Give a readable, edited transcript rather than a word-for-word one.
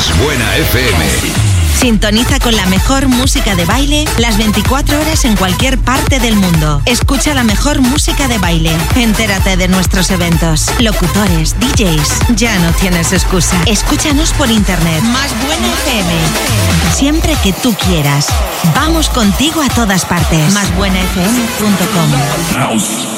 Más Buena FM. Sintoniza con la mejor música de baile las 24 horas en cualquier parte del mundo. Escucha la mejor música de baile. Entérate de nuestros eventos, locutores, DJs. Ya no tienes excusa. Escúchanos por internet. Más Buena FM. Siempre que tú quieras. Vamos contigo a todas partes. Másbuenafm.com.